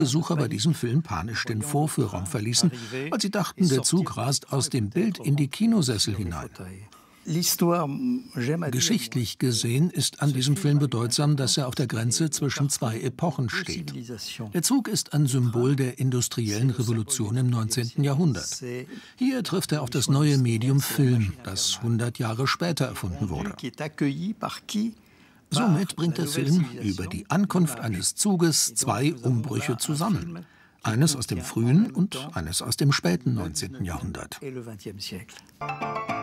Besucher bei diesem Film panisch den Vorführraum verließen, weil sie dachten, der Zug rast aus dem Bild in die Kinosessel hinein. Geschichtlich gesehen ist an diesem Film bedeutsam, dass er auf der Grenze zwischen zwei Epochen steht. Der Zug ist ein Symbol der industriellen Revolution im 19. Jahrhundert. Hier trifft er auf das neue Medium Film, das 100 Jahre später erfunden wurde. Somit bringt der Film über die Ankunft eines Zuges zwei Umbrüche zusammen. Eines aus dem frühen und eines aus dem späten 19. Jahrhundert.